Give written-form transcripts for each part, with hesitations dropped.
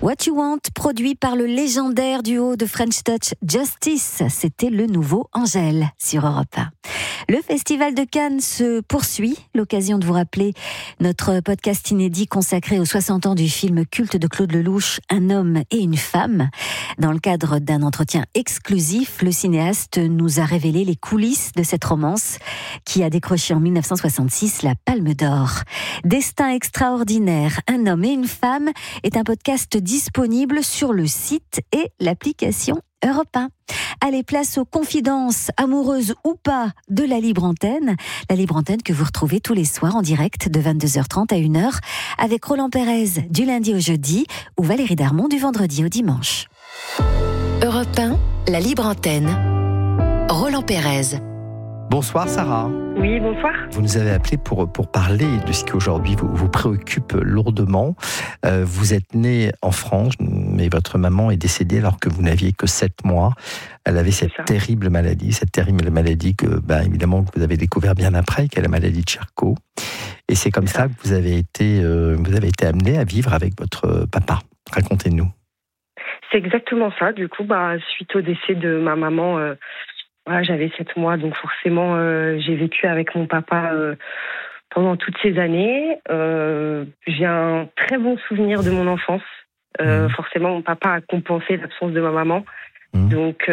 What You Want, produit par le légendaire duo de French Touch Justice. C'était le nouveau Angèle sur Europe 1. Le Festival de Cannes se poursuit. L'occasion de vous rappeler notre podcast inédit consacré aux 60 ans du film culte de Claude Lelouch, Un homme et une femme. Dans le cadre d'un entretien exclusif, le cinéaste nous a révélé les coulisses de cette romance qui a décroché en 1966 la Palme d'Or. Destin extraordinaire, Un homme et une femme est un podcast disponible sur le site et l'application Europe 1. Allez, place aux confidences, amoureuses ou pas, de la Libre Antenne. La Libre Antenne que vous retrouvez tous les soirs en direct de 22h30 à 1h avec Roland Pérez du lundi au jeudi ou Valérie Darmon du vendredi au dimanche. Europe 1, la Libre Antenne. Roland Pérez. Bonsoir Sarah. Oui, bonsoir. Vous nous avez appelé pour parler de ce qui aujourd'hui vous préoccupe lourdement. Vous êtes née en France, mais votre maman est décédée alors que vous n'aviez que 7 mois. Elle avait cette terrible maladie que, évidemment, que vous avez découvert bien après, qui est la maladie de Charcot. Et c'est comme ça que vous avez été amenée à vivre avec votre papa. Racontez-nous. C'est exactement ça. Du coup, suite au décès de ma maman, j'avais 7 mois, donc forcément, j'ai vécu avec mon papa pendant toutes ces années. J'ai un très bon souvenir de mon enfance. Forcément, mon papa a compensé l'absence de ma maman. Donc,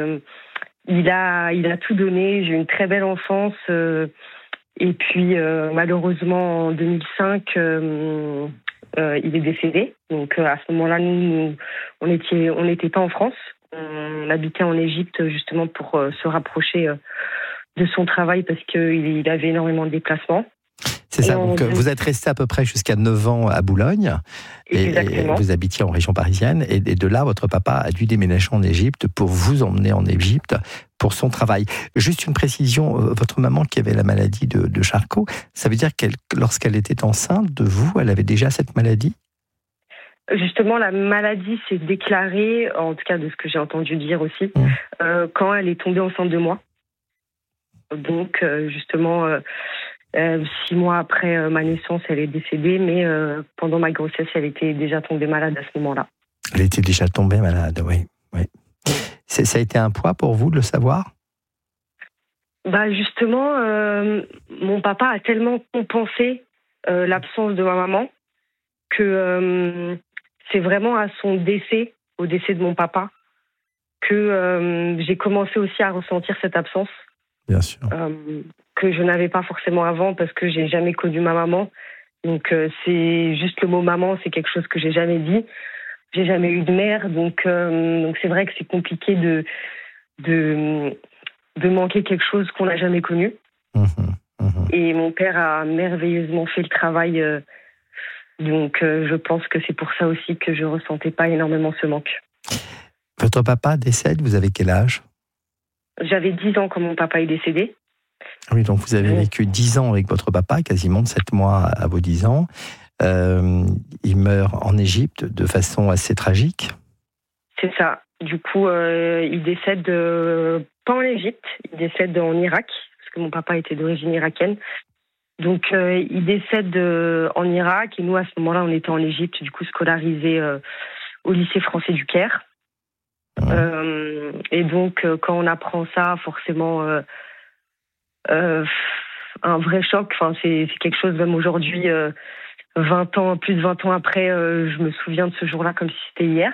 il a tout donné. J'ai eu une très belle enfance. Et puis, malheureusement, en 2005, il est décédé. Donc, à ce moment-là, nous on n'était pas en France. On habitait en Égypte justement pour se rapprocher de son travail parce qu'il avait énormément de déplacements. C'est ça, donc vous êtes resté à peu près jusqu'à 9 ans à Boulogne et vous habitiez en région parisienne et de là votre papa a dû déménager en Égypte pour vous emmener en Égypte pour son travail. Juste une précision, votre maman qui avait la maladie de Charcot, ça veut dire lorsqu'elle était enceinte de vous, elle avait déjà cette maladie ? Justement, la maladie s'est déclarée, en tout cas de ce que j'ai entendu dire aussi, quand elle est tombée enceinte de moi. Donc, justement, 6 mois après ma naissance, elle est décédée, mais pendant ma grossesse, elle était déjà tombée malade à ce moment-là. Elle était déjà tombée malade, oui. Ça a été un poids pour vous de le savoir ? Justement, mon papa a tellement compensé l'absence de ma maman que c'est vraiment à son décès, au décès de mon papa, que j'ai commencé aussi à ressentir cette absence. Bien sûr. Que je n'avais pas forcément avant parce que j'ai jamais connu ma maman. Donc c'est juste le mot maman, c'est quelque chose que j'ai jamais dit. J'ai jamais eu de mère, donc c'est vrai que c'est compliqué de manquer quelque chose qu'on n'a jamais connu. Et mon père a merveilleusement fait le travail. Donc, je pense que c'est pour ça aussi que je ne ressentais pas énormément ce manque. Votre papa décède, vous avez quel âge ? J'avais 10 ans quand mon papa est décédé. Oui, donc vous avez vécu 10 ans avec votre papa, quasiment de 7 mois à vos 10 ans. Il meurt en Égypte de façon assez tragique. C'est ça. Du coup, il décède pas en Égypte, il décède en Irak, parce que mon papa était d'origine irakienne. Donc, il décède en Irak et nous, à ce moment-là, on était en Égypte, du coup, scolarisés au lycée français du Caire. Et donc, quand on apprend ça, forcément, un vrai choc. Enfin, c'est quelque chose, même aujourd'hui, plus de 20 ans après, je me souviens de ce jour-là comme si c'était hier.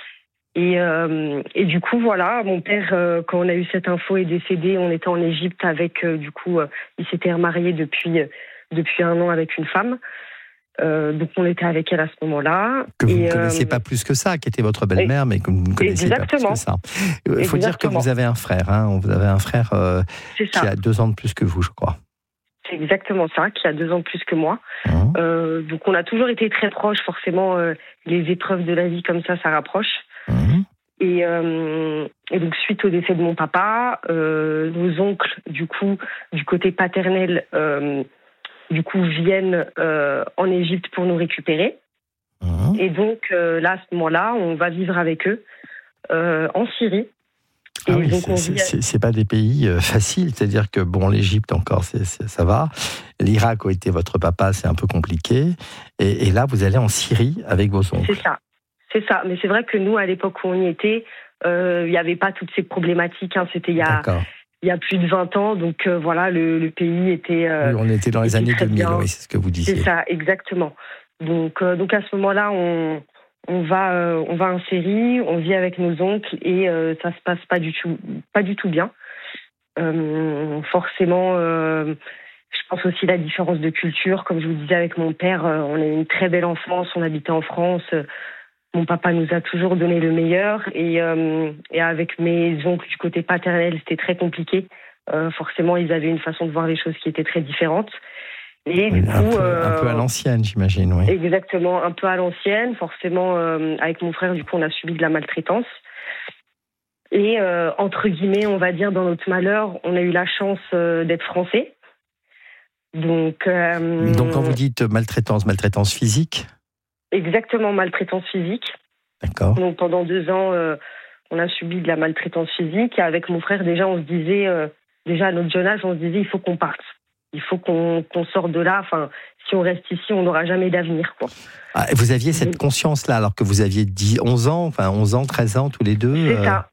Et du coup, voilà, mon père, quand on a eu cette info, est décédé. On était en Égypte avec, il s'était remarié depuis 1 an avec une femme. Donc on était avec elle à ce moment-là. Que vous ne connaissiez pas plus que ça, qui était votre belle-mère, mais que vous ne connaissiez pas plus que ça. Il faut dire que vous avez un frère. Vous avez un frère qui a 2 ans de plus que vous, je crois. C'est exactement ça, qui a 2 ans de plus que moi. Donc on a toujours été très proches. Forcément, les épreuves de la vie comme ça rapproche. Et donc, suite au décès de mon papa, nos oncles, du coup, du côté paternel, viennent en Égypte pour nous récupérer. Et donc, là, à ce moment-là, on va vivre avec eux en Syrie. Ah oui, c'est pas des pays faciles, c'est-à-dire que l'Égypte encore, ça va. L'Irak où était votre papa, c'est un peu compliqué. Et là, vous allez en Syrie avec vos oncles. C'est ça. C'est ça. Mais c'est vrai que nous, à l'époque où on y était, il n'y avait pas toutes ces problématiques. Hein. C'était il y a plus de 20 ans. Donc voilà, le pays était... oui, on était dans les années 2000, oui, c'est ce que vous disiez. C'est ça, exactement. Donc à ce moment-là, on va en série, on vit avec nos oncles et ça se passe pas du tout bien. Forcément, je pense aussi à la différence de culture. Comme je vous disais, avec mon père, on a eu une très belle enfance, on habitait en France. Mon papa nous a toujours donné le meilleur et avec mes oncles du côté paternel, c'était très compliqué. Forcément, ils avaient une façon de voir les choses qui était très différente. Et oui, du coup, un peu à l'ancienne, j'imagine, oui. Exactement, un peu à l'ancienne. Forcément, avec mon frère, du coup, on a subi de la maltraitance. Et entre guillemets, on va dire, dans notre malheur, on a eu la chance d'être français. Donc, quand vous dites maltraitance physique? Exactement, maltraitance physique. D'accord. Donc pendant 2 ans, on a subi de la maltraitance physique. Et avec mon frère, déjà, on se disait, déjà à notre jeune âge, on se disait, il faut qu'on parte. Il faut qu'on sorte de là. Enfin, si on reste ici, on n'aura jamais d'avenir, quoi. Ah, vous aviez cette conscience-là, alors que vous aviez 11 ans, 13 ans, tous les deux. C'est ça.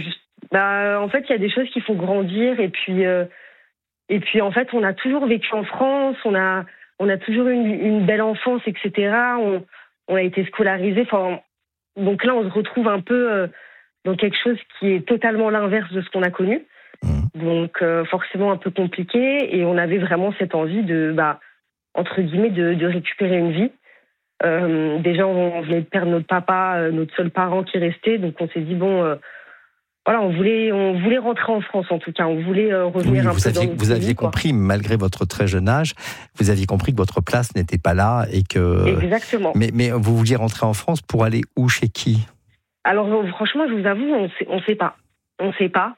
En fait, il y a des choses qui font grandir. Et puis, en fait, on a toujours vécu en France. On a toujours eu une belle enfance, etc. On a été scolarisés. Enfin, donc là, on se retrouve un peu dans quelque chose qui est totalement l'inverse de ce qu'on a connu. Donc forcément un peu compliqué. Et on avait vraiment cette envie entre guillemets, de récupérer une vie. Déjà, on venait de perdre notre papa, notre seul parent qui restait. Donc on s'est dit, voilà, on voulait rentrer en France, en tout cas. On voulait revenir un peu dans notre vous aviez pays, compris, malgré votre très jeune âge, vous aviez compris que votre place n'était pas là et que... Exactement. Mais vous vouliez rentrer en France pour aller où, chez qui? Alors, franchement, je vous avoue, on sait pas. On sait pas.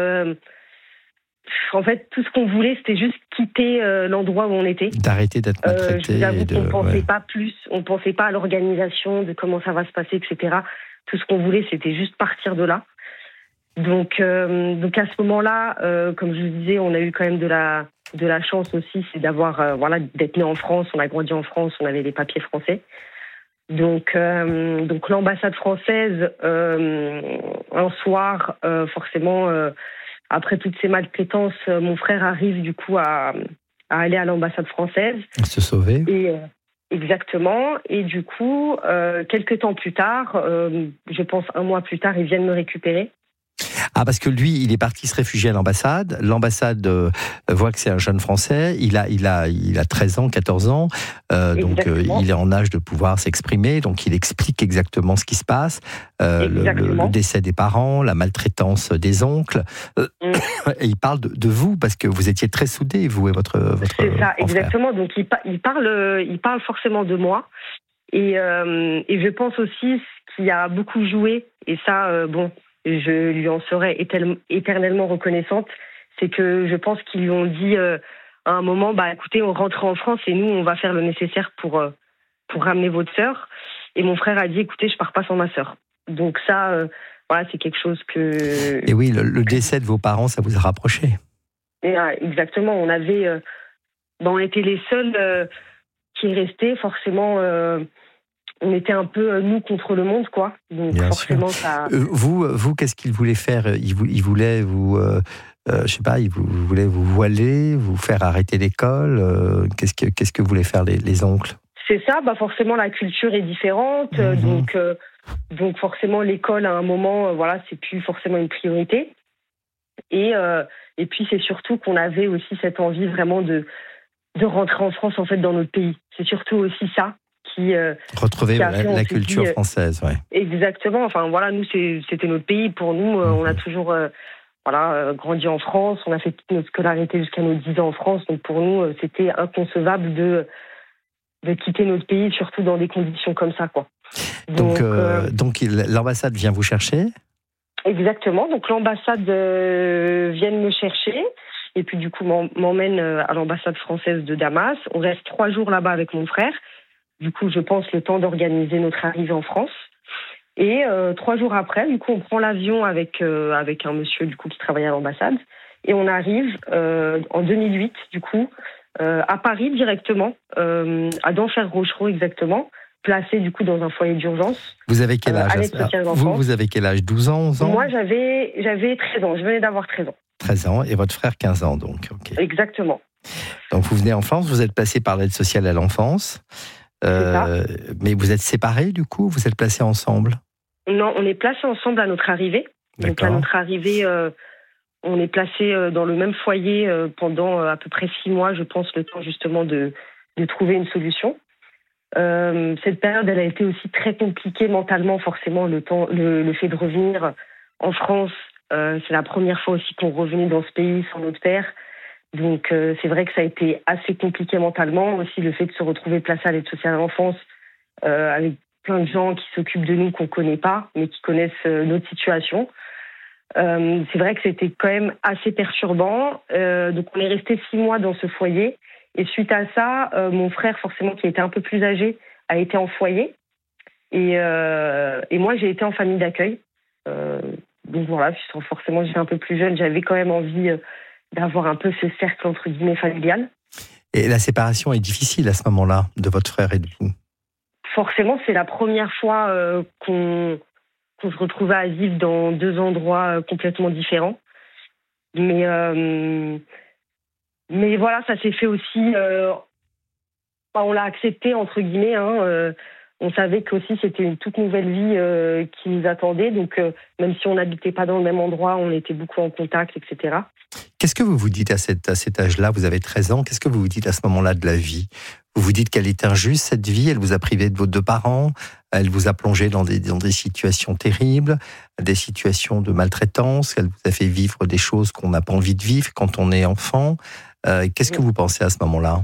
En fait, tout ce qu'on voulait, c'était juste quitter l'endroit où on était. D'arrêter d'être maltraité. Je vous avoue qu'on pensait pas plus. On pensait pas à l'organisation, de comment ça va se passer, etc. Tout ce qu'on voulait, c'était juste partir de là. Donc à ce moment-là, comme je vous disais, on a eu quand même de la chance aussi, c'est d'avoir d'être né en France. On a grandi en France, on avait les papiers français. Donc l'ambassade française, un soir, forcément, après toutes ces maltraitances, mon frère arrive du coup à aller à l'ambassade française. Se sauver. Et exactement. Et du coup, quelques temps plus tard, je pense 1 mois plus tard, ils viennent me récupérer. Ah, parce que lui, il est parti se réfugier à l'ambassade. L'ambassade voit que c'est un jeune Français. Il a 13 ans, 14 ans. Donc, il est en âge de pouvoir s'exprimer. Donc, il explique exactement ce qui se passe. Le décès des parents, la maltraitance des oncles. Et il parle de vous, parce que vous étiez très soudés, vous et votre C'est ça, exactement. Frère. Donc, il parle forcément de moi. Et je pense aussi ce qui a beaucoup joué, et ça, je lui en serai éternellement reconnaissante, c'est que je pense qu'ils lui ont dit à un moment, écoutez, on rentre en France et nous, on va faire le nécessaire pour ramener votre sœur. Et mon frère a dit, écoutez, je pars pas sans ma sœur. Donc ça, c'est quelque chose que... Et oui, le décès de vos parents, ça vous a rapproché. Et, exactement, on était les seuls qui restaient, forcément... on était un peu nous contre le monde, quoi. Donc bien forcément, sûr. ça. Vous, qu'est-ce qu'il voulait faire? Il voulait vous, je sais pas, il voulait vous voiler, vous faire arrêter l'école. Qu'est-ce que voulaient faire les oncles? C'est ça. Forcément, la culture est différente. Donc forcément, l'école à un moment, c'est plus forcément une priorité. Et puis c'est surtout qu'on avait aussi cette envie vraiment de rentrer en France, en fait, dans notre pays. C'est surtout aussi ça. Retrouver la culture française, ouais. Exactement. Enfin, nous, c'était notre pays. Pour nous, on a toujours grandi en France. On a fait toute notre scolarité jusqu'à nos 10 ans en France. Donc, pour nous, c'était inconcevable de quitter notre pays, surtout dans des conditions comme ça, quoi. Donc l'ambassade vient vous chercher? Exactement. Donc, l'ambassade vient me chercher. Et puis, du coup, m'emmène à l'ambassade française de Damas. On reste 3 jours là-bas avec mon frère. Du coup, je pense le temps d'organiser notre arrivée en France. Et 3 jours après, du coup, on prend l'avion avec un monsieur du coup qui travaillait à l'ambassade. Et on arrive en 2008, du coup, à Paris directement, à Denfert-Rochereau exactement. placée du coup dans un foyer d'urgence. Vous avez quel âge vous avez quel âge? 12 ans, 11 ans? Moi, j'avais 13 ans. Je venais d'avoir 13 ans. 13 ans, et votre frère 15 ans, donc. Okay. Exactement. Donc, vous venez en France, vous êtes placé par l'aide sociale à l'enfance. Mais vous êtes séparés, du coup? Vous êtes placés ensemble? Non, on est placés ensemble à notre arrivée. D'accord. Donc, à notre arrivée, on est placés dans le même foyer pendant à peu près 6 mois, je pense, le temps justement de trouver une solution. Cette période, elle a été aussi très compliquée mentalement, forcément, le fait de revenir en France. C'est la première fois aussi qu'on revenait dans ce pays sans notre père. Donc, c'est vrai que ça a été assez compliqué mentalement. Aussi, le fait de se retrouver placé à l'aide sociale à l'enfance avec plein de gens qui s'occupent de nous qu'on ne connaît pas, mais qui connaissent notre situation. C'est vrai que c'était quand même assez perturbant. Donc, on est resté 6 mois dans ce foyer. Et suite à ça, mon frère, forcément, qui était un peu plus âgé, a été en foyer. Et moi, j'ai été en famille d'accueil. Donc voilà, forcément, j'étais un peu plus jeune. J'avais quand même envie d'avoir un peu ce cercle, entre guillemets, familial. Et la séparation est difficile à ce moment-là, de votre frère et de vous? Forcément, c'est la première fois qu'on se retrouvait à vivre dans 2 endroits complètement différents. Mais voilà, ça s'est fait aussi... on l'a accepté, entre guillemets. On savait qu'aussi c'était une toute nouvelle vie qui nous attendait. Donc, même si on n'habitait pas dans le même endroit, on était beaucoup en contact, etc. Qu'est-ce que vous vous dites à cet âge-là? Vous avez 13 ans. Qu'est-ce que vous vous dites à ce moment-là de la vie? Vous vous dites qu'elle est injuste, cette vie? Elle vous a privé de vos 2 parents? Elle vous a plongé dans des situations terribles, des situations de maltraitance? Elle vous a fait vivre des choses qu'on n'a pas envie de vivre quand on est enfant? Qu'est-ce que vous pensez à ce moment-là?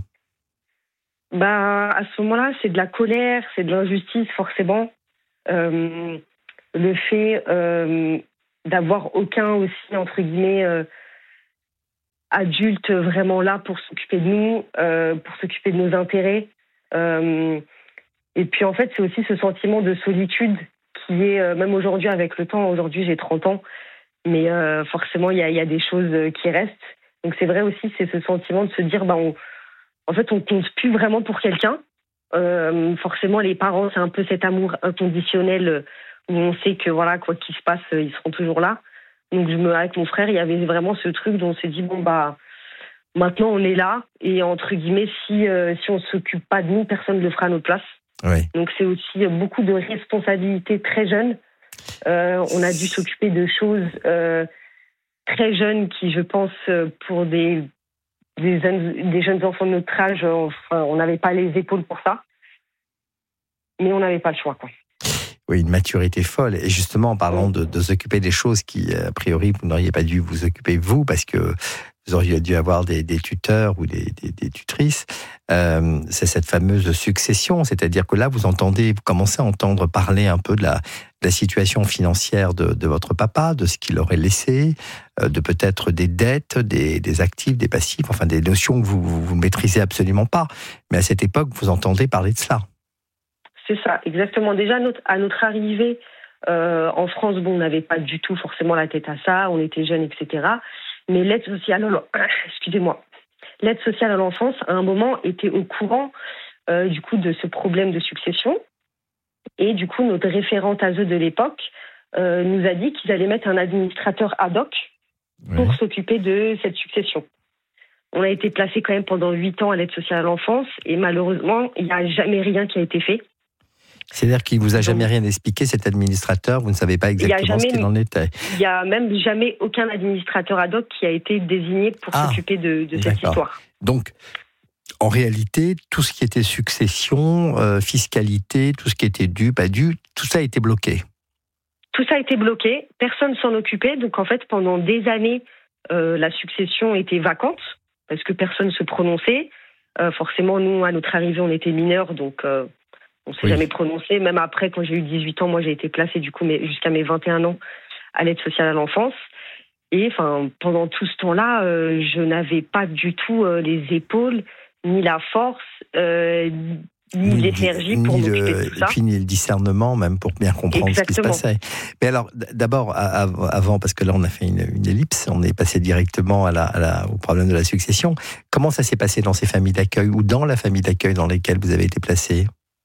À ce moment-là, c'est de la colère, c'est de l'injustice, forcément. Le fait d'avoir aucun aussi, entre guillemets, adulte vraiment là pour s'occuper de nous, pour s'occuper de nos intérêts. Et puis, en fait, c'est aussi ce sentiment de solitude qui est, même aujourd'hui, avec le temps, aujourd'hui, j'ai 30 ans, mais forcément, il y a des choses qui restent. Donc, c'est vrai aussi, c'est ce sentiment de se dire, en fait, on compte plus vraiment pour quelqu'un. Forcément, les parents, c'est un peu cet amour inconditionnel où on sait que voilà, quoi qu'il se passe, ils seront toujours là. Donc, avec mon frère, il y avait vraiment ce truc dont on s'est dit maintenant on est là et entre guillemets, si on s'occupe pas de nous, personne ne le fera à notre place. Oui. Donc, c'est aussi beaucoup de responsabilités très jeunes. On a dû s'occuper de choses très jeunes qui, je pense, pour des jeunes enfants de notre âge, on n'avait pas les épaules pour ça. Mais on n'avait pas le choix, quoi. Oui, une maturité folle. Et justement, en parlant de s'occuper des choses qui, a priori, vous n'auriez pas dû vous occuper vous, parce que vous auriez dû avoir des tuteurs ou des tutrices, c'est cette fameuse succession. C'est-à-dire que là, vous commencez à entendre parler un peu de la situation financière de votre papa, de ce qu'il aurait laissé, de peut-être des dettes, des actifs, des passifs, enfin des notions que vous maîtrisez absolument pas. Mais à cette époque, vous entendez parler de cela. C'est ça, exactement. Déjà, à notre arrivée en France, on n'avait pas du tout forcément la tête à ça, on était jeunes, etc. Mais l'aide sociale à l'enfance, à un moment, était au courant du coup de ce problème de succession. Et du coup, notre référente ASE de l'époque nous a dit qu'ils allaient mettre un administrateur ad hoc pour s'occuper de cette succession. On a été placés quand même pendant 8 ans à l'aide sociale à l'enfance et malheureusement, il n'y a jamais rien qui a été fait. C'est-à-dire qu'il ne vous a jamais rien expliqué, cet administrateur, vous ne savez pas exactement ce qu'il en était. Il n'y a même jamais aucun administrateur ad hoc qui a été désigné pour s'occuper de cette histoire. Donc, en réalité, tout ce qui était succession, fiscalité, tout ce qui était dû, pas dû, tout ça a été bloqué. Tout ça a été bloqué, personne ne s'en occupait. Donc en fait, pendant des années, la succession était vacante, parce que personne ne se prononçait. Forcément, nous, à notre arrivée, on était mineurs, donc... on ne s'est jamais prononcé. Même après, quand j'ai eu 18 ans, moi, j'ai été placée, du coup, jusqu'à mes 21 ans, à l'aide sociale à l'enfance. Et pendant tout ce temps-là, je n'avais pas du tout les épaules, ni la force, ni l'énergie pour m'occuper de tout ça. Et puis ni le discernement, même, pour bien comprendre ce qui se passait. Mais alors, d'abord, avant, parce que là, on a fait une ellipse, on est passé directement au problème de la succession. Comment ça s'est passé dans ces familles d'accueil, ou dans la famille d'accueil dans lesquelles vous avez été placé ?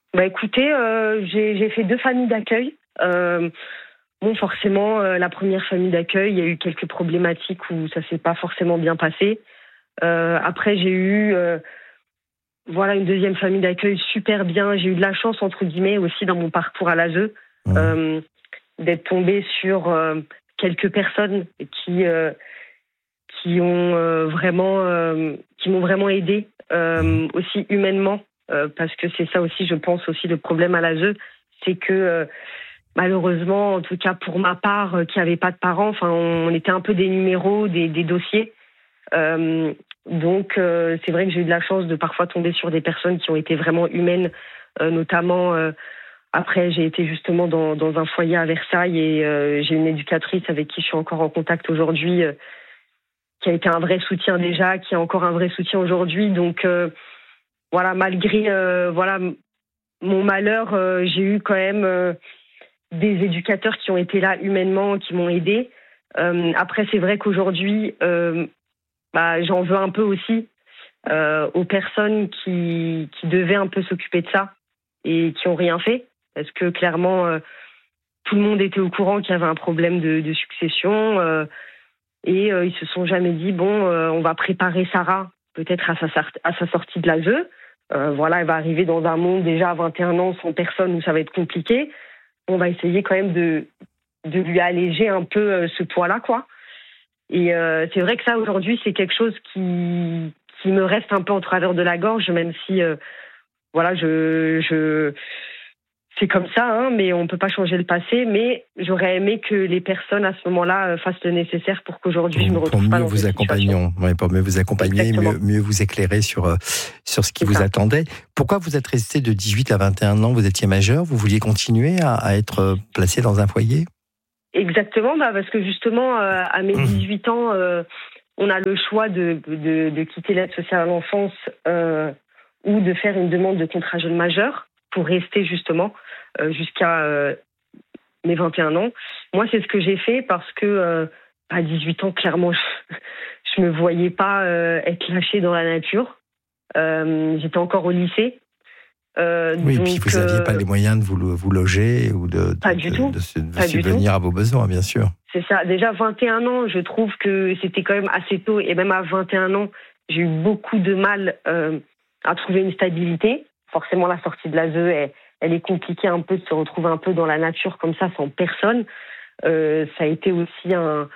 Écoutez, j'ai fait 2 familles d'accueil. Bon, forcément, la première famille d'accueil, il y a eu quelques problématiques où ça s'est pas forcément bien passé. Après, j'ai eu une deuxième famille d'accueil super bien. J'ai eu de la chance, entre guillemets, aussi dans mon parcours à l'ASE, d'être tombée sur quelques personnes qui m'ont vraiment aidée, aussi humainement, parce que c'est ça aussi, je pense, aussi le problème à l'ASE, c'est que malheureusement, en tout cas pour ma part, qui n'avait pas de parents, on était un peu des numéros, des dossiers. Donc, c'est vrai que j'ai eu de la chance de parfois tomber sur des personnes qui ont été vraiment humaines, notamment après, j'ai été justement dans un foyer à Versailles et j'ai une éducatrice avec qui je suis encore en contact aujourd'hui, qui a été un vrai soutien déjà, qui est encore un vrai soutien aujourd'hui. Donc, malgré mon malheur, j'ai eu quand même des éducateurs qui ont été là humainement, qui m'ont aidée. Après, c'est vrai qu'aujourd'hui, j'en veux un peu aussi aux personnes qui devaient un peu s'occuper de ça et qui n'ont rien fait. Parce que clairement, tout le monde était au courant qu'il y avait un problème de succession et ils se sont jamais dit on va préparer Sarah peut-être à sa sortie de l'ASE. Elle va arriver dans un monde déjà à 21 ans sans personne où ça va être compliqué. On va essayer quand même de lui alléger un peu ce poids-là, quoi. Et c'est vrai que ça aujourd'hui c'est quelque chose qui me reste un peu en travers de la gorge, même si c'est comme ça, mais on ne peut pas changer le passé. Mais j'aurais aimé que les personnes à ce moment-là fassent le nécessaire pour qu'aujourd'hui je me retrouve pas dans cette situation. Pour mieux vous accompagner, mieux vous éclairer sur ce qui vous attendait. Pourquoi vous êtes resté de 18 à 21 ans? Vous étiez majeur, vous vouliez continuer à être placé dans un foyer? Exactement, parce que justement, à mes 18 ans, on a le choix de quitter l'aide sociale à l'enfance ou de faire une demande de contrat jeune majeur pour rester justement jusqu'à mes 21 ans. Moi, c'est ce que j'ai fait parce que à 18 ans, clairement, je me voyais pas être lâchée dans la nature. J'étais encore au lycée. Oui, donc, puis vous n'aviez pas les moyens de vous loger ou de subvenir à vos besoins, bien sûr. C'est ça. Déjà, 21 ans, je trouve que c'était quand même assez tôt. Et même à 21 ans, j'ai eu beaucoup de mal à trouver une stabilité. Forcément, la sortie de l'ASE, elle est compliquée un peu de se retrouver un peu dans la nature comme ça, sans personne. Ça a été aussi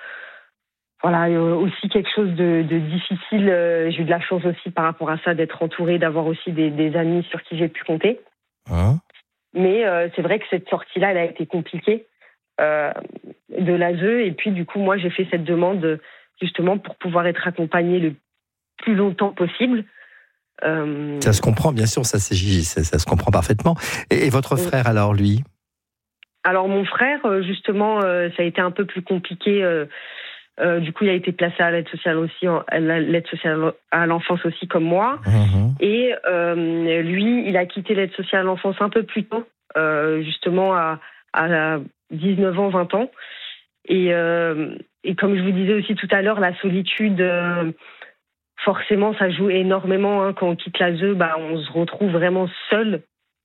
aussi quelque chose de difficile. J'ai eu de la chance aussi par rapport à ça d'être entourée, d'avoir aussi des amis sur qui j'ai pu compter. Mais c'est vrai que cette sortie-là, elle a été compliquée de l'ASE. Et puis, du coup, moi, j'ai fait cette demande justement pour pouvoir être accompagnée le plus longtemps possible. Ça se comprend, bien sûr, ça se comprend parfaitement. Et votre frère, alors, lui? Alors, mon frère, justement, ça a été un peu plus compliqué. Du coup, il a été placé à l'aide sociale aussi, l'aide sociale à l'enfance aussi, comme moi. Et lui, il a quitté l'aide sociale à l'enfance un peu plus tôt, justement à 19 ans, 20 ans. Et comme je vous disais aussi tout à l'heure, la solitude... forcément, ça joue énormément. Quand on quitte l'ASE, on se retrouve vraiment seul.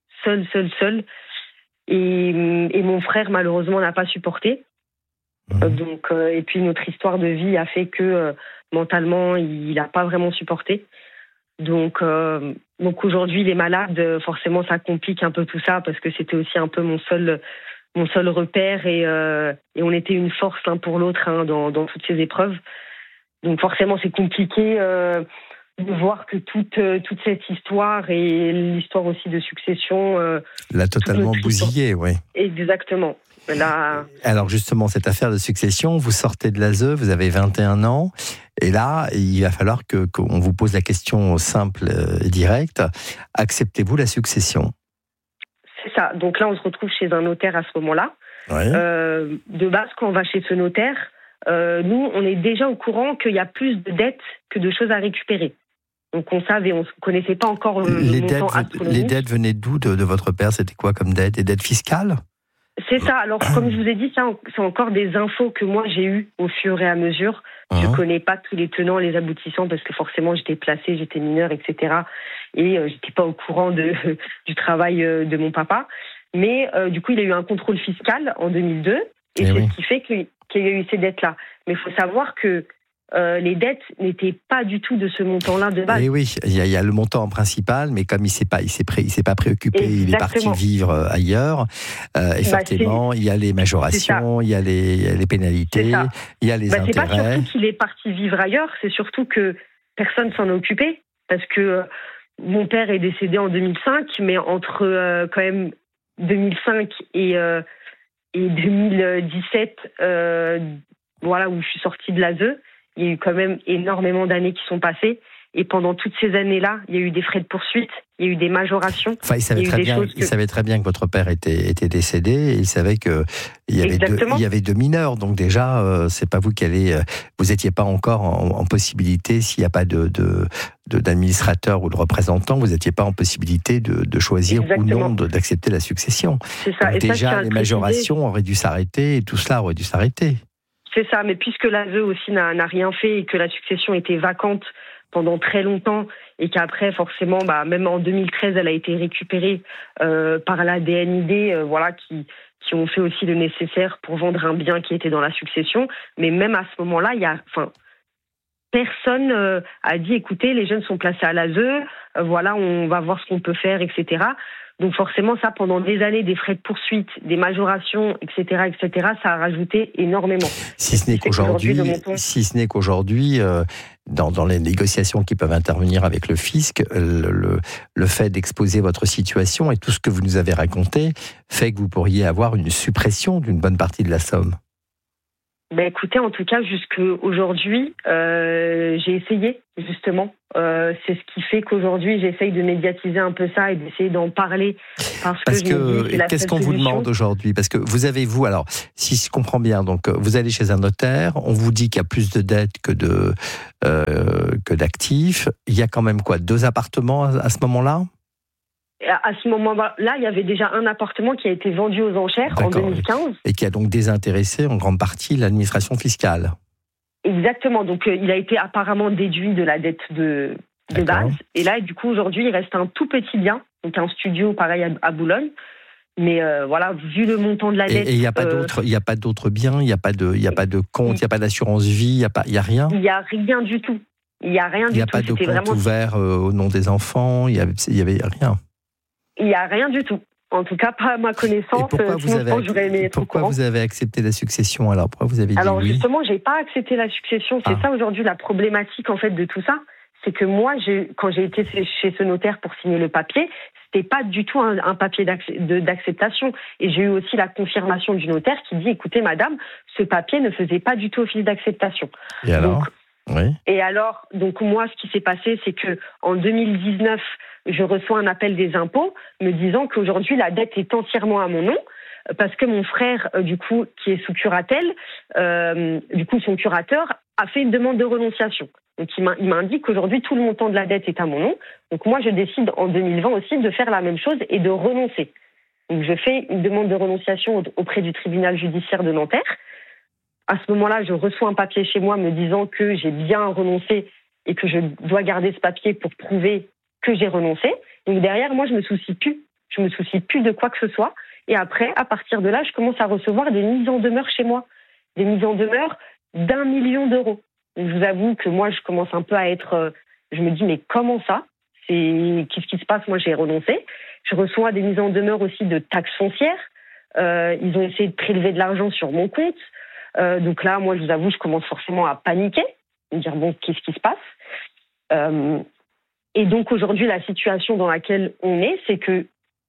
Et mon frère, malheureusement, n'a pas supporté. Donc, et puis, notre histoire de vie a fait que mentalement, il n'a pas vraiment supporté. Donc aujourd'hui, il est malade. Forcément, ça complique un peu tout ça parce que c'était aussi un peu mon seul repère et on était une force l'un pour l'autre dans toutes ces épreuves. Donc forcément, c'est compliqué de voir que toute cette histoire et l'histoire aussi de succession... l'a totalement bousillé, oui. Exactement. Là... Alors justement, cette affaire de succession, vous sortez de l'ASE, vous avez 21 ans, et là, il va falloir qu'on vous pose la question simple et directe. Acceptez-vous la succession? C'est ça. Donc là, on se retrouve chez un notaire à ce moment-là. Oui. De base, quand on va chez ce notaire... nous, on est déjà au courant qu'il y a plus de dettes que de choses à récupérer. Donc on savait, on ne connaissait pas encore le montant astronomique. Les dettes venaient d'où de votre père? C'était quoi comme dette? Des dettes fiscales? C'est ça. Alors, comme je vous ai dit, ça, c'est encore des infos que moi j'ai eues au fur et à mesure. Je connais pas tous les tenants, les aboutissants, parce que forcément j'étais placée, j'étais mineure, etc. Et j'étais pas au courant du travail de mon papa. Mais du coup, il a eu un contrôle fiscal en 2002, et c'est ce qui fait qu'il y a eu ces dettes-là. Mais il faut savoir que les dettes n'étaient pas du tout de ce montant-là de base. Et oui, il y a le montant principal, mais comme il s'est pas préoccupé, Exactement. Il est parti vivre ailleurs. Effectivement, il y a les majorations, il y a les pénalités, il y a les intérêts. C'est pas surtout qu'il est parti vivre ailleurs, c'est surtout que personne s'en est occupé, parce que mon père est décédé en 2005, mais entre quand même 2005 et 2017, voilà, où je suis sortie de l'ASE. Il y a eu quand même énormément d'années qui sont passées. Et pendant toutes ces années-là, il y a eu des frais de poursuite, il y a eu des majorations. Enfin, il savait très bien que votre père était décédé, et il savait qu'il y avait deux mineurs. Donc déjà, c'est pas vous qui allez... Vous n'étiez pas encore en possibilité, s'il n'y a pas d'administrateur ou de représentant, vous n'étiez pas en possibilité de choisir ou non d'accepter la succession. C'est ça. Donc et déjà, ça, les majorations auraient dû s'arrêter, et tout cela aurait dû s'arrêter. C'est ça, mais puisque l'ASE aussi n'a rien fait et que la succession était vacante pendant très longtemps et qu'après, forcément, même en 2013, elle a été récupérée par la DNID, voilà, qui ont fait aussi le nécessaire pour vendre un bien qui était dans la succession. Mais même à ce moment-là, personne a dit, écoutez, les jeunes sont placés à l'ASE, voilà, on va voir ce qu'on peut faire, etc. Donc forcément, ça, pendant des années, des frais de poursuite, des majorations, etc., ça a rajouté énormément. Si ce n'est qu'aujourd'hui, dans les négociations qui peuvent intervenir avec le fisc, le fait d'exposer votre situation et tout ce que vous nous avez raconté fait que vous pourriez avoir une suppression d'une bonne partie de la somme. Écoutez, en tout cas, jusqu'aujourd'hui, j'ai essayé, justement. C'est ce qui fait qu'aujourd'hui, j'essaye de médiatiser un peu ça et d'essayer d'en parler. Parce que qu'est-ce qu'on vous demande aujourd'hui ? Parce que vous, alors, si je comprends bien, donc vous allez chez un notaire, on vous dit qu'il y a plus de dettes que d'actifs. Il y a quand même 2 appartements à ce moment-là ? À ce moment-là, il y avait déjà un appartement qui a été vendu aux enchères en 2015. Et qui a donc désintéressé en grande partie l'administration fiscale. Exactement. Donc, il a été apparemment déduit de la dette de base. Et là, du coup, aujourd'hui, il reste un tout petit bien, donc un studio pareil à Boulogne. Mais voilà, vu le montant de la dette... Et il n'y a pas d'autres biens, il n'y a pas de compte, il n'y a pas d'assurance vie, il n'y a rien ? Il n'y a rien du tout. Il n'y a rien du tout. Il n'y a pas de compte ouvert au nom des enfants, il n'y avait rien. Il n'y a rien du tout. En tout cas, pas à ma connaissance. Pourquoi vous avez accepté la succession alors ? Pourquoi vous avez dit oui ? Justement, j'ai pas accepté la succession. C'est ça aujourd'hui la problématique en fait de tout ça. C'est que moi, quand j'ai été chez ce notaire pour signer le papier, c'était pas du tout un papier d'acceptation. Et j'ai eu aussi la confirmation du notaire qui dit, écoutez, madame, ce papier ne faisait pas du tout office d'acceptation. Et alors ? Donc moi, ce qui s'est passé, c'est que en 2019, je reçois un appel des impôts me disant qu'aujourd'hui, la dette est entièrement à mon nom parce que mon frère, du coup, qui est sous curatelle, son curateur a fait une demande de renonciation. Donc, il m'indique qu'aujourd'hui, tout le montant de la dette est à mon nom. Donc, moi, je décide en 2020 aussi de faire la même chose et de renoncer. Donc, je fais une demande de renonciation auprès du tribunal judiciaire de Nanterre. À ce moment-là, je reçois un papier chez moi me disant que j'ai bien renoncé et que je dois garder ce papier pour prouver que j'ai renoncé. Donc derrière, moi, je me soucie plus de quoi que ce soit. Et après, à partir de là, je commence à recevoir des mises en demeure chez moi. Des mises en demeure d'1 million d'euros. Donc je vous avoue que moi, je commence un peu à être... je me dis, mais comment ça ? Qu'est-ce qui se passe ? Moi, j'ai renoncé. Je reçois des mises en demeure aussi de taxes foncières. Ils ont essayé de prélever de l'argent sur mon compte. Donc là, moi, je vous avoue, je commence forcément à paniquer. Me dire, bon, qu'est-ce qui se passe ? Et donc aujourd'hui, la situation dans laquelle on est, c'est que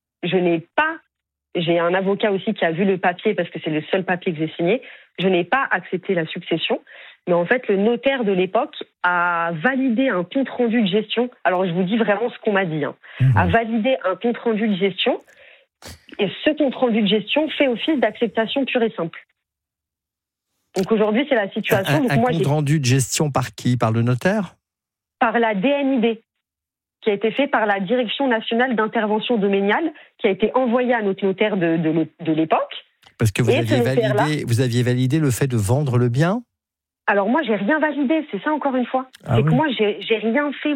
j'ai un avocat aussi qui a vu le papier parce que c'est le seul papier que j'ai signé, je n'ai pas accepté la succession. Mais en fait, le notaire de l'époque a validé un compte-rendu de gestion. Alors, je vous dis vraiment ce qu'on m'a dit. A validé un compte-rendu de gestion. Et ce compte-rendu de gestion fait office d'acceptation pure et simple. Donc aujourd'hui, c'est la situation. Un compte-rendu de gestion par qui ? Par le notaire ? Par la DNID. Qui a été fait par la Direction nationale d'intervention domaniale, qui a été envoyé à notre notaire de l'époque. Parce que vous aviez validé le fait de vendre le bien ? Alors moi, j'ai rien validé, c'est ça encore une fois. Que moi, j'ai rien fait.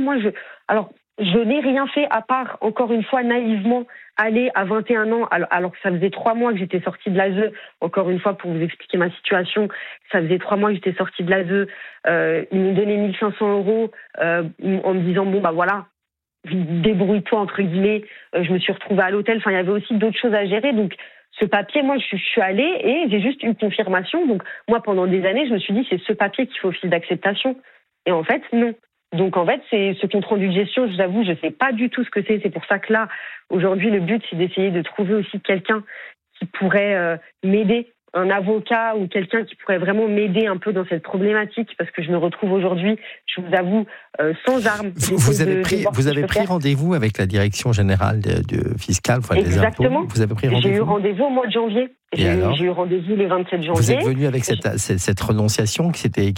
Je n'ai rien fait à part, encore une fois, naïvement, aller à 21 ans, alors que ça faisait 3 mois que j'étais sortie de l'ASE. Encore une fois, pour vous expliquer ma situation, ça faisait 3 mois que j'étais sortie de l'ASE. Ils m'ont donné 1 500 € en me disant, bon, bah voilà, débrouille-toi, entre guillemets. Je me suis retrouvée à l'hôtel. Enfin, il y avait aussi d'autres choses à gérer. Donc, ce papier, moi, je suis allée et j'ai juste eu confirmation. Donc, moi, pendant des années, je me suis dit, c'est ce papier qui fait office d'acceptation. Et en fait, non. Donc, en fait, c'est ce compte-rendu de gestion, je vous avoue, je ne sais pas du tout ce que c'est. C'est pour ça que là, aujourd'hui, le but, c'est d'essayer de trouver aussi quelqu'un qui pourrait m'aider, un avocat ou quelqu'un qui pourrait vraiment m'aider un peu dans cette problématique, parce que je me retrouve aujourd'hui, je vous avoue, sans armes. Vous avez pris rendez-vous avec la direction générale fiscale, enfin des impôts. Vous avez pris rendez-vous ? J'ai eu rendez-vous au mois de janvier. J'ai eu rendez-vous le 27 janvier. Vous êtes venu avec cette renonciation qui s'était.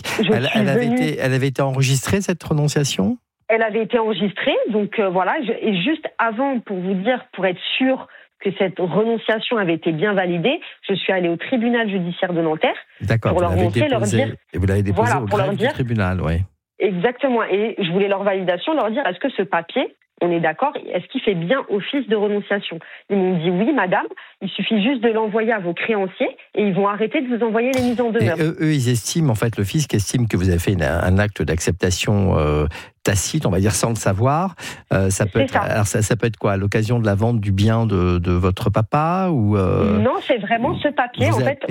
Elle avait été enregistrée, cette renonciation ? Elle avait été enregistrée, donc voilà. Et juste avant, pour vous dire, pour être sûr que cette renonciation avait été bien validée, je suis allée au tribunal judiciaire de Nanterre. D'accord, pour leur montrer, leur dire. Et vous l'avez déposé au greffe du tribunal, oui. Exactement. Et je voulais leur validation, leur dire, est-ce que ce papier, on est d'accord, est-ce qu'il fait bien office de renonciation ? Ils m'ont dit oui, madame, il suffit juste de l'envoyer à vos créanciers et ils vont arrêter de vous envoyer les mises en demeure. Et eux, ils estiment, en fait, le fisc estime que vous avez fait un acte d'acceptation tacite, on va dire sans le savoir. Ça peut être quoi ? À l'occasion de la vente du bien de votre papa ou Non, c'est vraiment ce papier. En fait,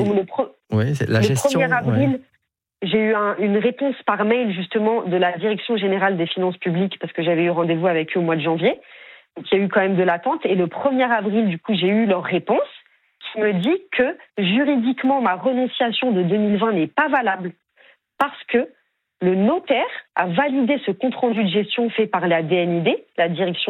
la gestion. 1er avril, j'ai eu une réponse par mail justement de la Direction générale des finances publiques parce que j'avais eu rendez-vous avec eux au mois de janvier. Donc il y a eu quand même de l'attente. Et le 1er avril, du coup, j'ai eu leur réponse qui me dit que juridiquement, ma renonciation de 2020 n'est pas valable parce que le notaire a validé ce compte-rendu de gestion fait par la DNID, la Direction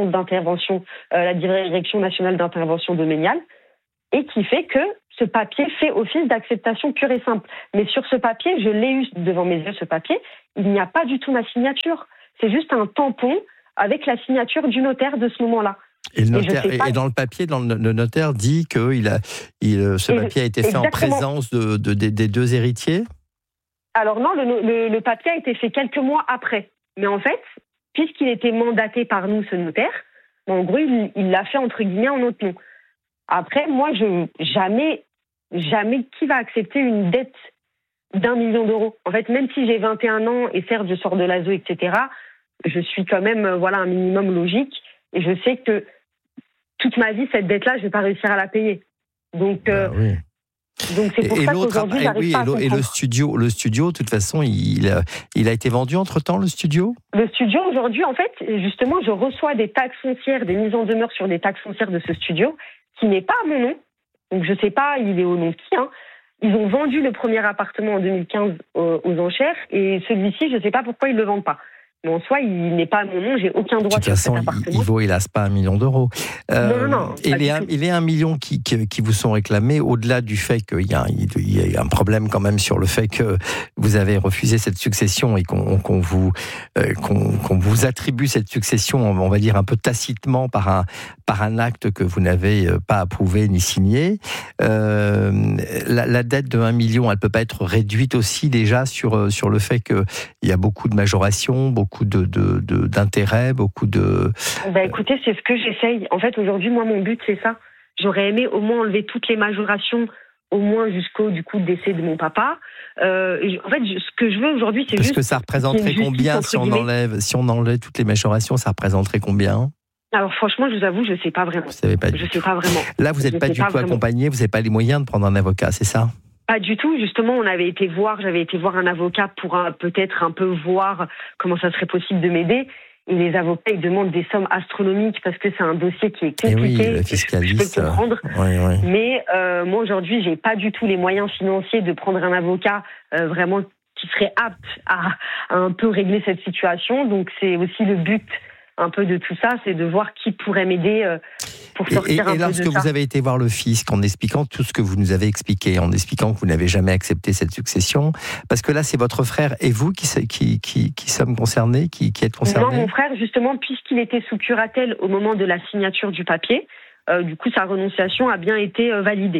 nationale d'intervention domaniale, et qui fait que ce papier fait office d'acceptation pure et simple. Mais sur ce papier, je l'ai eu devant mes yeux, ce papier, il n'y a pas du tout ma signature. C'est juste un tampon avec la signature du notaire de ce moment-là. Et dans le papier, le notaire dit que ce papier a été fait en présence des deux héritiers ? Alors non, le papier a été fait quelques mois après. Mais en fait, puisqu'il était mandaté par nous, ce notaire, en gros, il l'a fait entre guillemets en notre nom. Après, moi, jamais qui va accepter une dette d'1 million d'euros. En fait, même si j'ai 21 ans et certes, je sors de l'ASE, etc., je suis quand même un minimum logique et je sais que toute ma vie, cette dette-là, je ne vais pas réussir à la payer. Donc, donc c'est pour ça qu'aujourd'hui, j'arrive pas à comprendre. Et le studio, de toute façon, il a été vendu entre-temps, le studio ? Le studio, aujourd'hui, en fait, justement, je reçois des taxes foncières, des mises en demeure sur des taxes foncières de ce studio qui n'est pas à mon nom. Donc, je ne sais pas, il est au nom de qui. Ils ont vendu le premier appartement en 2015 aux enchères et celui-ci, je ne sais pas pourquoi ils ne le vendent pas. Mais en soi, il n'est pas à mon nom, j'ai aucun droit sur cet appartement. De toute façon, il vaut, hélas, pas 1 million d'euros. Non. Il est 1 million qui vous sont réclamés, au-delà du fait qu'il y a un problème quand même sur le fait que vous avez refusé cette succession et qu'on vous attribue cette succession, on va dire un peu tacitement par un acte que vous n'avez pas approuvé ni signé. La dette de 1 million, elle ne peut pas être réduite aussi déjà sur le fait qu'il y a beaucoup de majorations, beaucoup d'intérêts, beaucoup de... Écoutez, c'est ce que j'essaye. En fait, aujourd'hui, moi, mon but, c'est ça. J'aurais aimé au moins enlever toutes les majorations, au moins jusqu'au décès de mon papa. En fait, ce que je veux aujourd'hui, c'est juste... Parce que ça représenterait combien si on enlève toutes les majorations, ça représenterait combien ? Alors franchement, je vous avoue, je ne sais pas vraiment. Vous savez pas je ne sais pas vraiment. Là, vous n'êtes pas du tout accompagné, vous n'avez pas les moyens de prendre un avocat, c'est ça ? Pas du tout. Justement, j'avais été voir un avocat pour peut-être un peu voir comment ça serait possible de m'aider. Et les avocats, ils demandent des sommes astronomiques parce que c'est un dossier qui est compliqué. Et oui, le fiscaliste. Je peux comprendre. Oui. Mais moi, aujourd'hui, j'ai pas du tout les moyens financiers de prendre un avocat vraiment qui serait apte à un peu régler cette situation. Donc, c'est aussi le but un peu de tout ça, c'est de voir qui pourrait m'aider pour sortir un peu de ça. Et lorsque vous avez été voir le fisc, en expliquant tout ce que vous nous avez expliqué, en expliquant que vous n'avez jamais accepté cette succession, parce que là, c'est votre frère et vous qui sommes concernés, qui êtes concernés ? Non, mon frère, justement, puisqu'il était sous curatelle au moment de la signature du papier, du coup, sa renonciation a bien été validée.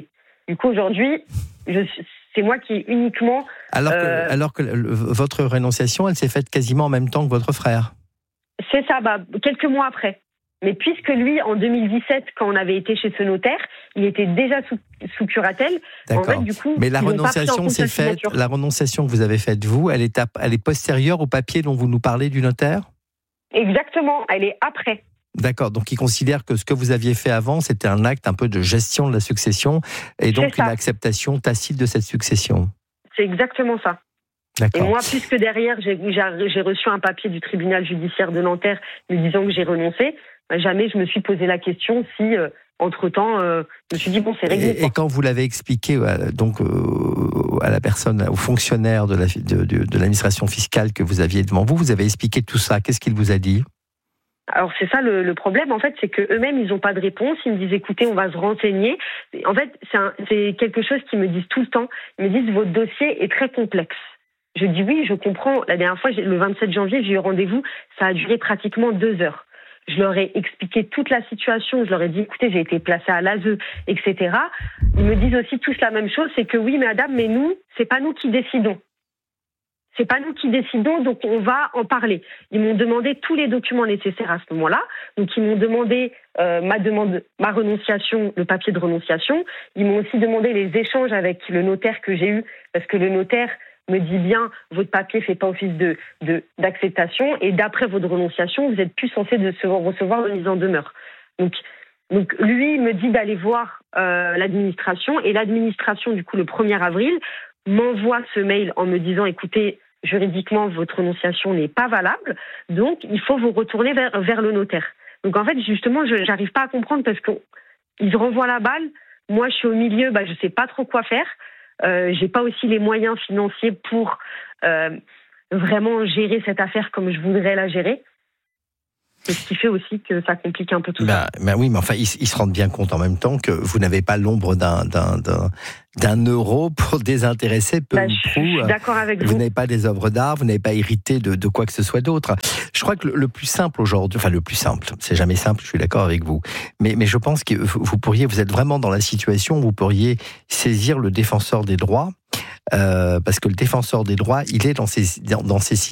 Du coup, aujourd'hui, c'est moi qui uniquement... Alors que votre rénonciation, elle s'est faite quasiment en même temps que votre frère. C'est ça, quelques mois après. Mais puisque lui, en 2017, quand on avait été chez ce notaire, il était déjà sous curatelle. D'accord. En fait, du coup, mais la renonciation s'est faite. La renonciation que vous avez faite, vous, elle est postérieure au papier dont vous nous parlez du notaire ? Exactement, elle est après. D'accord, donc il considère que ce que vous aviez fait avant, c'était un acte un peu de gestion de la succession, et donc une acceptation tacite de cette succession. C'est exactement ça. D'accord. Et moi, puisque derrière, j'ai reçu un papier du tribunal judiciaire de Nanterre me disant que j'ai renoncé, jamais je me suis posé la question si, entre-temps, je me suis dit, bon, c'est réglé. Et quand vous l'avez expliqué à la personne, au fonctionnaire de l'administration fiscale que vous aviez devant vous, vous avez expliqué tout ça, qu'est-ce qu'il vous a dit ? Alors c'est ça le problème, en fait, c'est que eux-mêmes ils n'ont pas de réponse. Ils me disent écoutez, on va se renseigner. En fait, c'est quelque chose qu'ils me disent tout le temps. Ils me disent votre dossier est très complexe. Je dis oui, je comprends. La dernière fois, le 27 janvier, j'ai eu rendez-vous. Ça a duré pratiquement 2 heures. Je leur ai expliqué toute la situation. Je leur ai dit écoutez, j'ai été placée à l'ASE, etc. Ils me disent aussi tous la même chose, c'est que oui, madame, mais nous, c'est pas nous qui décidons. C'est pas nous qui décidons, donc on va en parler. Ils m'ont demandé tous les documents nécessaires à ce moment-là. Donc ils m'ont demandé ma renonciation, le papier de renonciation. Ils m'ont aussi demandé les échanges avec le notaire que j'ai eu, parce que le notaire me dit bien votre papier fait pas office d'acceptation et d'après votre renonciation, vous êtes plus censé recevoir de mise en demeure. Donc lui il me dit d'aller voir l'administration et l'administration du coup le 1er avril m'envoie ce mail en me disant écoutez, juridiquement, votre renonciation n'est pas valable, donc il faut vous retourner vers le notaire. Donc en fait, justement, je n'arrive pas à comprendre parce qu'ils renvoient la balle. Moi, je suis au milieu, je ne sais pas trop quoi faire. Je n'ai pas aussi les moyens financiers pour vraiment gérer cette affaire comme je voudrais la gérer. C'est ce qui fait aussi que ça complique un peu tout ça. Oui, mais enfin, ils se rendent bien compte en même temps que vous n'avez pas l'ombre d'un euro pour désintéresser peu ou prou. Je suis d'accord avec vous. Vous n'avez pas des œuvres d'art, vous n'avez pas hérité de quoi que ce soit d'autre. Je crois que le plus simple aujourd'hui, enfin le plus simple, c'est jamais simple, je suis d'accord avec vous, mais je pense que vous êtes vraiment dans la situation où vous pourriez saisir le défenseur des droits, parce que le défenseur des droits, il est dans ces